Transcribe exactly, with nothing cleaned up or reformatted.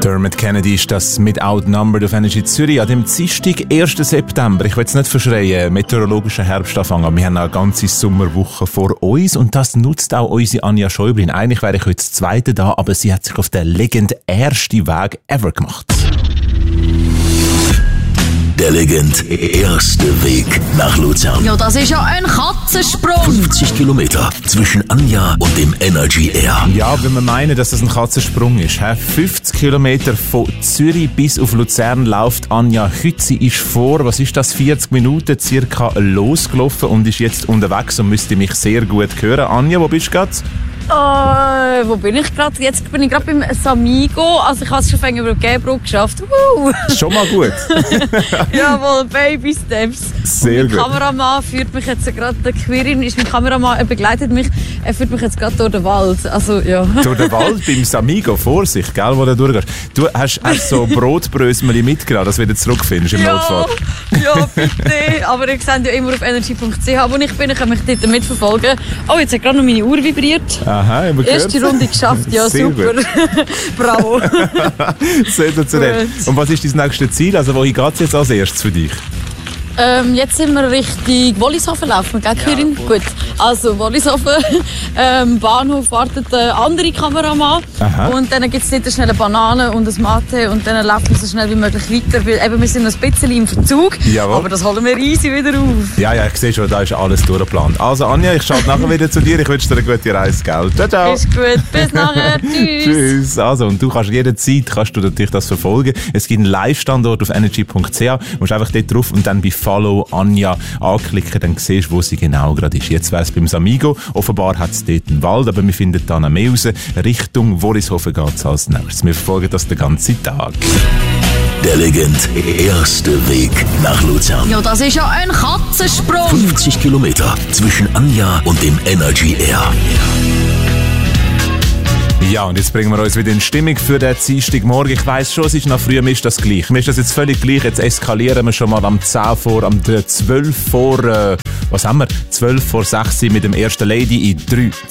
Dermot Kennedy ist das mit Outnumbered auf Energy Zürich an dem Dienstag, ersten September. Ich will jetzt nicht verschreien, meteorologischen Herbstanfang, aber wir haben noch eine ganze Sommerwoche vor uns und das nutzt auch unsere Anja Schäublin. Eigentlich wäre ich heute das Zweite da, aber sie hat sich auf den legendärsten Weg ever gemacht. Der legendärste Weg nach Luzern. Ja, das ist ja ein Katzensprung. fünfzig Kilometer zwischen Anja und dem Energy Air. Ja, wenn wir meinen, dass das ein Katzensprung ist. He? fünfzig Kilometer von Zürich bis auf Luzern läuft Anja heute. Sie ist vor, was ist das, vierzig Minuten circa losgelaufen und ist jetzt unterwegs und müsste mich sehr gut hören. Anja, wo bist du gerade? Äh, wo bin ich gerade? Jetzt bin ich gerade beim Samigo. Also ich habe es schon über die Gäbrücke geschafft. Woo. Schon mal gut. Jawohl, Baby Steps. Sehr und mein gut. Kameramann führt mich jetzt gerade, der Quirin ist mein Kameramann, er begleitet mich, er führt mich jetzt gerade durch den Wald. Also, ja. Durch den Wald beim Samigo, Vorsicht, gell, wo du durchgehst. Du hast, hast so Brotbrösmeli mitgenommen, dass du wieder zurückfindest im ja, Notfall. Ja, bitte. Aber ihr seht ja immer auf energy punkt c h, wo ich bin, ich kann mich dort mitverfolgen. Oh, jetzt hat gerade noch meine Uhr vibriert. Aha, haben wir gehört. Erste Runde geschafft, ja, Sehr super. Bravo. Sensationell. Und was ist dein nächstes Ziel? Also wohin geht es jetzt als erstes für dich? Ähm, jetzt sind wir Richtung Wollishofen laufen, gell, Quirin? Ja, gut. Also Wollishofen, ähm, Bahnhof wartet ein anderer Kameramann. Aha. Und dann gibt es dort schnell eine Banane und ein Mate und dann laufen wir so schnell wie möglich weiter, weil eben, wir sind noch ein bisschen im Verzug, Jawohl. aber das holen wir easy wieder auf. Ja, ja, ich sehe schon, da ist alles durchgeplant. Also Anja, ich schalte nachher wieder zu dir. Ich wünsche dir eine gute Reise, gell? Ciao, ciao. Ist gut, bis nachher, tschüss. Tschüss. Also, und du kannst jederzeit kannst du natürlich das verfolgen. Es gibt einen Live-Standort auf energy punkt c h. Du musst einfach dort drauf und dann bei Follow Anja anklicken, dann siehst du, wo sie genau gerade ist. Jetzt wäre es beim Samigo. Offenbar hat es dort einen Wald, aber wir finden dann noch mehr raus. Richtung Wollishofen geht es als nächstes. Wir verfolgen das den ganzen Tag. Der legendärste Weg nach Luzern. Ja, das ist ja ein Katzensprung. fünfzig Kilometer zwischen Anja und dem Energy Air. Ja, und jetzt bringen wir uns wieder in Stimmung für den Dienstagmorgen. Ich weiss schon, es ist noch früh, mir ist das gleich. Mir ist das jetzt völlig gleich. Jetzt eskalieren wir schon mal am zehn vor, am zwölf vor, äh, was haben wir? zwölf vor sechs mit dem ersten Lady in drei,